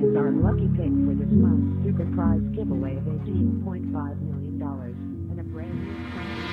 is our lucky pick for this month's super prize giveaway of $18.5 million and a brand new